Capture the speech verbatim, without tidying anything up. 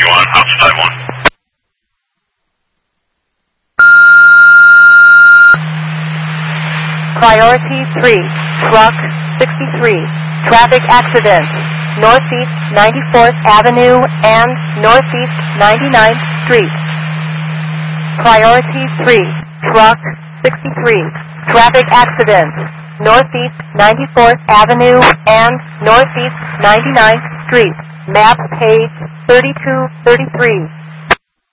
one, outside one. Priority three, truck sixty-three, traffic accident, Northeast ninety-fourth Avenue and Northeast ninety-ninth Street. Priority three, truck sixty-three, traffic accident, Northeast ninety-fourth Avenue and Northeast ninety-ninth Street. Map page thirty-two thirty-three.